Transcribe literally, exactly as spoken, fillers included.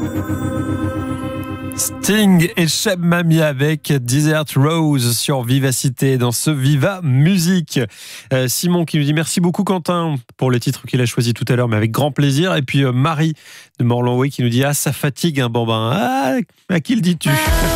Sting et Cheb Mami avec Desert Rose sur Vivacité dans ce Viva Musique. Euh, Simon qui nous dit merci beaucoup Quentin pour le titre qu'il a choisi tout à l'heure, mais avec grand plaisir. Et puis euh, Marie de Morlanway qui nous dit ah ça fatigue un bambin. Ah, à qui le dis-tu ?